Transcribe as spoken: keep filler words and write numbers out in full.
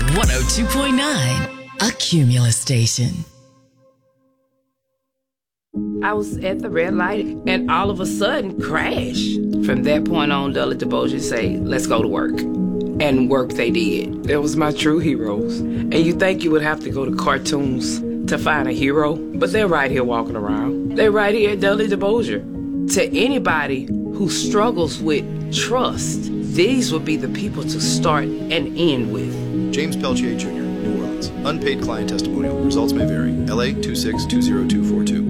one oh two point nine, a Cumulus station. I was at the red light and all of a sudden crash. From that point on, Dudley DeBosier say, let's go to work. And work they did. That was my true heroes. And you think you would have to go to cartoons to find a hero, but they're right here walking around. They're right here at Dudley DeBosier. To anybody who struggles with trust, these would be the people to start and end with. James Peltier Junior, New Orleans. Unpaid client testimonial. Results may vary. L A two six two zero two four two.